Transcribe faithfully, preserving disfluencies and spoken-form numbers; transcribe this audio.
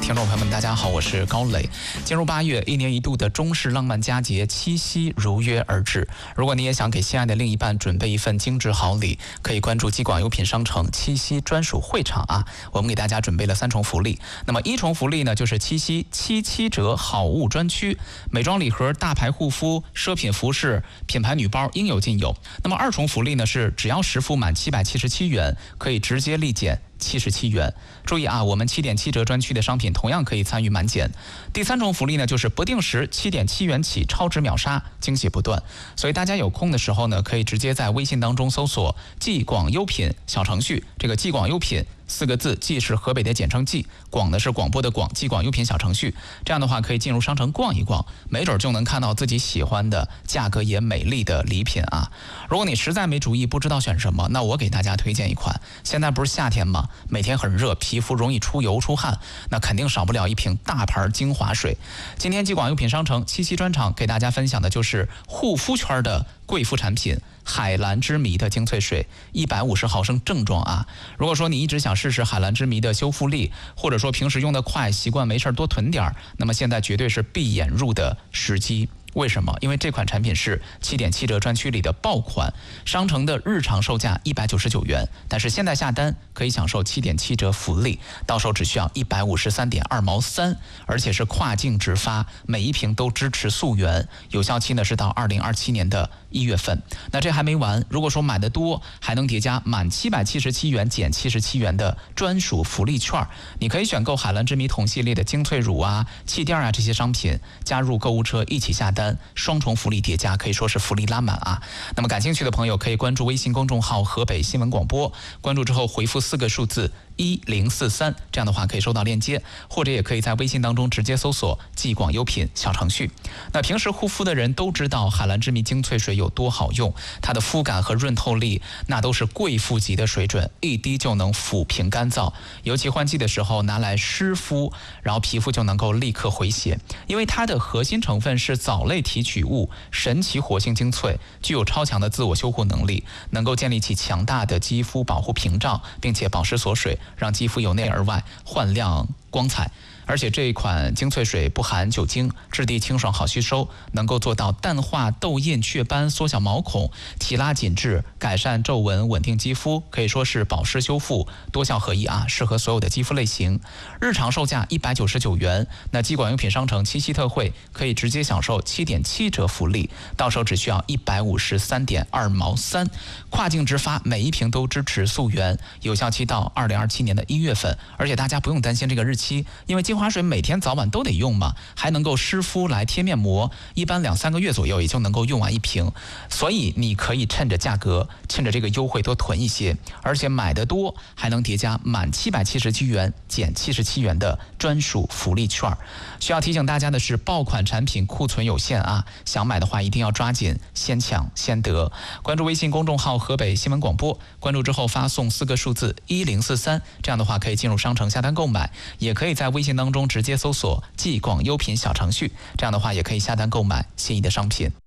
听众朋友们，大家好，我是高磊。进入八月，一年一度的中式浪漫佳节七夕如约而至。如果你也想给心爱的另一半准备一份精致好礼，可以关注基广优品商城七夕专属会场啊！我们给大家准备了三重福利。那么一重福利呢，就是七夕七七折好物专区，美妆礼盒、大牌护肤、奢品服饰、品牌女包应有尽有。那么二重福利呢，是只要实付满七百七十七元，可以直接立减七十七元。注意啊，我们七点七折专区的商品同样可以参与满减。第三种福利呢，就是不定时七点七元起超值秒杀，惊喜不断。所以大家有空的时候呢，可以直接在微信当中搜索“既广优品”小程序，这个“既广优品”四个字，既是河北的简称既，广呢是广播的广，既广优品小程序。这样的话可以进入商城逛一逛，没准就能看到自己喜欢的、价格也美丽的礼品啊。如果你实在没主意，不知道选什么，那我给大家推荐一款。现在不是夏天吗？每天很热，皮肤容易出油出汗，那肯定少不了一瓶大牌精华水。今天既广优品商城七夕专场给大家分享的就是护肤圈的贵妇产品海蓝之谜的精粹水，一百五十毫升正装啊。如果说你一直想试试海蓝之谜的修复力，或者说平时用得快，习惯没事多囤点，那么现在绝对是闭眼入的时机。为什么？因为这款产品是七点七折专区里的爆款，商城的日常售价一百九十九元，但是现在下单可以享受七点七折福利，到手只需要一百五十三点二毛三，而且是跨境直发，每一瓶都支持溯源，有效期呢是到二零二七年的一月份。那这还没完，如果说买的多，还能叠加满七百七十七元减七十七元的专属福利券，你可以选购海蓝之谜同系列的精粹乳啊、气垫啊这些商品，加入购物车一起下单。双重福利叠加，可以说是福利拉满啊！那么感兴趣的朋友可以关注微信公众号河北新闻广播，关注之后回复四个数字一零四三，这样的话可以收到链接，或者也可以在微信当中直接搜索既广优品小程序。那平时护肤的人都知道海蓝之谜精粹水有多好用，它的肤感和润透力那都是贵妇级的水准，一滴就能抚平干燥，尤其换季的时候拿来湿敷，然后皮肤就能够立刻回血。因为它的核心成分是藻类提取物神奇活性精粹，具有超强的自我修护能力，能够建立起强大的肌肤保护屏障，并且保湿锁水，让肌肤由内而外焕亮光彩。而且这一款精粹水不含酒精，质地清爽好吸收，能够做到淡化痘印雀斑，缩小毛孔，提拉紧致，改善皱纹，稳定肌肤，可以说是保湿修复多效合一啊，适合所有的肌肤类型。日常售价一百九十九元，那既广优品商城七夕特惠可以直接享受七点七折福利，到手只需要一百五十三点二毛三，跨境直发，每一瓶都支持溯源，有效期到二零二七年的一月份。而且大家不用担心这个日期，因为精华水每天早晚都得用嘛，还能够湿敷来贴面膜，一般两三个月左右也就能够用完一瓶，所以你可以趁着价格，趁着这个优惠多囤一些，而且买的多还能叠加满七百七十七元减七十七元的专属福利券。需要提醒大家的是，爆款产品库存有限啊，想买的话一定要抓紧，先抢先得。关注微信公众号河北新闻广播，关注之后发送四个数字一零四三，这样的话可以进入商城下单购买，也可以在微信当中直接搜索既广优品小程序，这样的话也可以下单购买心仪的商品。